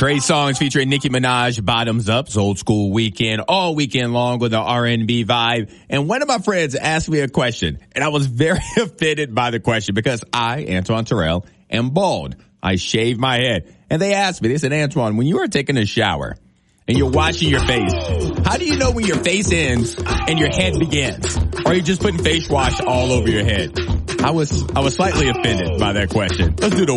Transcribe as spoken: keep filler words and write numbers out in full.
Trey Songz featuring Nicki Minaj, Bottoms Up, it's Old School Weekend, all weekend long with the R and B vibe. And one of my friends asked me a question, and I was very offended by the question because I, Antoine Terrell, am bald. I shave my head. And they asked me, they said, Antoine, when you are taking a shower and you're washing your face, how do you know when your face ends and your head begins? Or are you just putting face wash all over your head? I was, I was slightly offended by that question. Let's do the